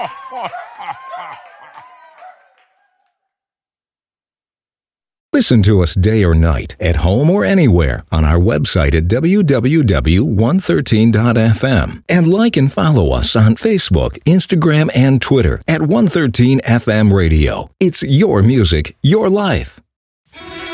Listen to us day or night, at home or anywhere, on our website at www.113.fm. And like and follow us on Facebook, Instagram, and Twitter at 113 FM Radio. It's your music, your life.